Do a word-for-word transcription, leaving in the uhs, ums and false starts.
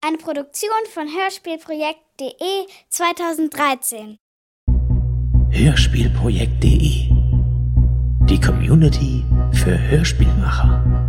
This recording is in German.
eine Produktion von Hörspielprojekt.de zweitausenddreizehn. Hörspielprojekt.de, die Community für Hörspielmacher.